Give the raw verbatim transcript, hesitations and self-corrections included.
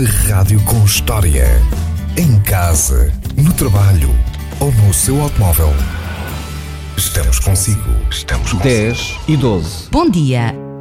Uma rádio com história. Em casa, no trabalho ou no seu automóvel. Estamos consigo. Estamos consigo. dez e doze. Bom dia.